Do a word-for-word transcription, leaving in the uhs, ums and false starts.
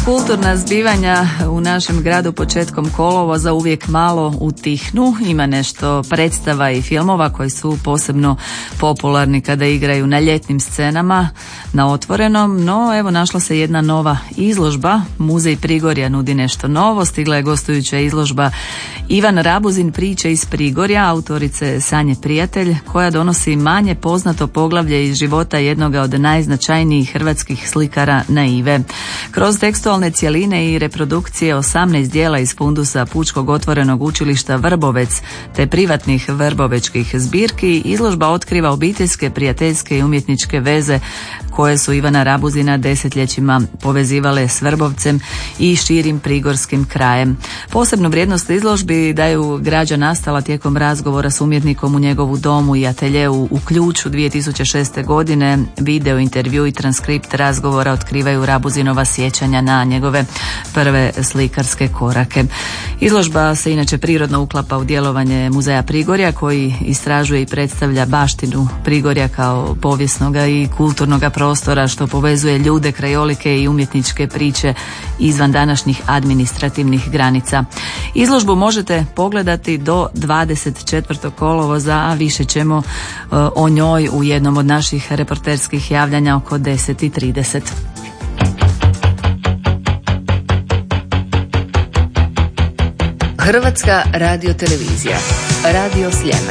Kulturna zbivanja u našem gradu početkom kolovoza uvijek malo utihnu. Ima nešto predstava i filmova koji su posebno popularni kada igraju na ljetnim scenama na otvorenom, no evo našla se jedna nova izložba. Muzej Prigorja nudi nešto novo. Stigla je gostujuća izložba Ivan Rabuzin, priče iz Prigorja, autorice Sanje Prijatelj, koja donosi manje poznato poglavlje iz života jednoga od najznačajnijih hrvatskih slikara naive. Kroz tekstualne cjeline i reprodukcije osamnaest dijela iz fundusa Pučkog otvorenog učilišta Vrbovec te privatnih vrbovečkih zbirki, izložba otkriva obiteljske, prijateljske i umjetničke veze koje su Ivana Rabuzina desetljećima povezivale s Vrbovcem i širim prigorskim krajem. Posebnu vrijednost izložbi daju građa nastala tijekom razgovora s umjetnikom u njegovu domu i ateljeu u Ključu dvije tisuće šeste. godine. Video intervju i transkript razgovora otkrivaju Rabuzinova sjećanja na njegove prve slikarske korake. Izložba se inače prirodno uklapa u djelovanje Muzeja Prigorja, koji istražuje i predstavlja baštinu Prigorja kao povijesnoga i kulturnoga prostora, što povezuje ljude, krajolike i umjetničke priče izvan današnjih administrativnih granica. Izložbu možete pogledati do dvadeset četvrtog kolovoza, a više ćemo uh, o njoj u jednom od naših reporterskih javljanja oko deset i trideset. Hrvatska radiotelevizija, Radio Sljeme.